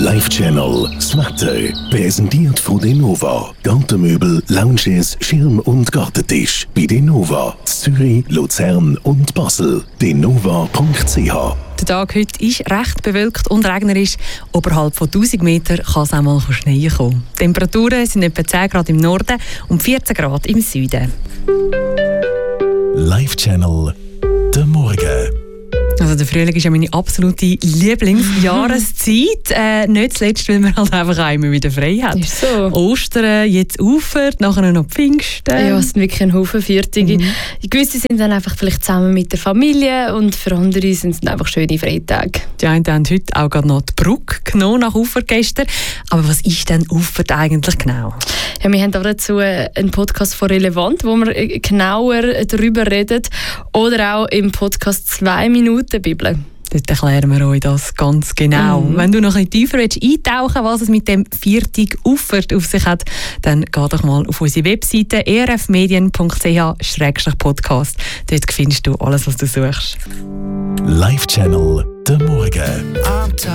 Live Channel, das Wetter, präsentiert von Denova. Gartenmöbel, Lounges, Schirm- und Gartentisch. Bei Denova, Zürich, Luzern und Basel. denova.ch. Der Tag heute ist recht bewölkt und regnerisch. Oberhalb von 1000 Metern kann es auch mal schneien kommen. Die Temperaturen sind etwa 10 Grad im Norden und 14 Grad im Süden. Live Channel, der Morgen. Also der Frühling ist ja meine absolute Lieblingsjahreszeit. Nicht zuletzt, weil man halt einfach auch immer wieder frei hat. Ist so. Ostern, jetzt Auffahrt, nachher noch Pfingsten. Ja, es sind wirklich ein Haufen Viertige. Gewisse sind dann einfach vielleicht zusammen mit der Familie und für andere sind es dann einfach schöne Freitage. Die einen haben heute auch gerade noch die Brücke genommen nach Auffahrt gestern. Aber was ist denn Auffahrt eigentlich genau? Ja, wir haben auch dazu einen Podcast von Relevant, wo wir genauer darüber reden. Oder auch im Podcast 2 Minuten Bibel. Dort erklären wir euch das ganz genau. Wenn du noch ein bisschen tiefer eintauchen willst, was es mit dem Viertag Auffahrt auf sich hat, dann geh doch mal auf unsere Webseite erfmedien.ch/podcast. Dort findest du alles, was du suchst. Live Channel, der Morgen.